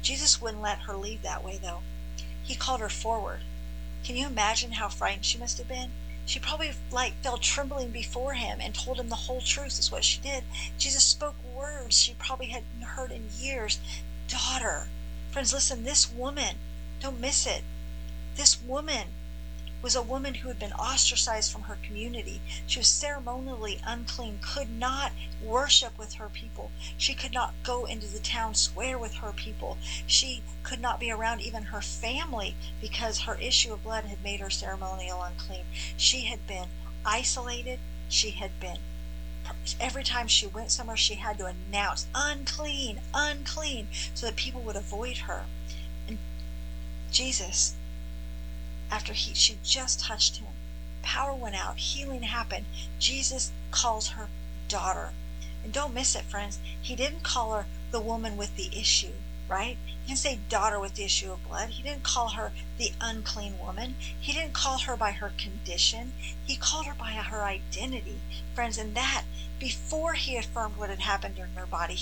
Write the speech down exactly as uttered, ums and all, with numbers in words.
Jesus wouldn't let her leave that way, though. He called her forward. Can you imagine how frightened she must have been? She probably like fell trembling before him and told him the whole truth is what she did. Jesus spoke words she probably hadn't heard in years. Daughter. Friends, listen, this woman, don't miss it. This woman was a woman who had been ostracized from her community. She was ceremonially unclean, could not worship with her people. She could not go into the town square with her people. She could not be around even her family because her issue of blood had made her ceremonial unclean. She had been isolated. She had been, every time she went somewhere, she had to announce, unclean, unclean, so that people would avoid her. And Jesus, after he she just touched him, power went out, healing happened. Jesus calls her daughter. And don't miss it, friends. He didn't call her the woman with the issue, right? He didn't say daughter with the issue of blood. He didn't call her the unclean woman. He didn't call her by her condition. He called her by her identity, friends. And that, before he affirmed what had happened in her body,